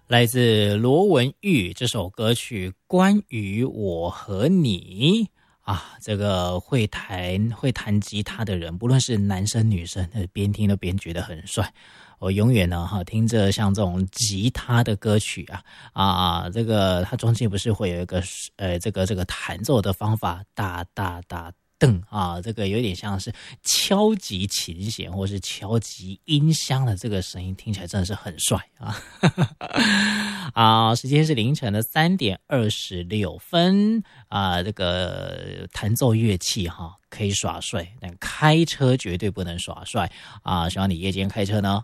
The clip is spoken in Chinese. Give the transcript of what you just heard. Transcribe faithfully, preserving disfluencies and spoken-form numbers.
来自罗文玉这首歌曲《关于我和你》啊，这个会弹会弹吉他的人，不论是男生女生，边听都边觉得很帅。我永远呢哈听着像这种吉他的歌曲啊啊，这个它中间不是会有一个呃这个这个弹奏的方法，哒哒哒。噔啊，这个有点像是敲击琴弦或是敲击音箱的这个声音，听起来真的是很帅啊！啊，时间是凌晨的三点二十六分啊，这个弹奏乐器哈可以耍帅，但开车绝对不能耍帅啊！希望你夜间开车呢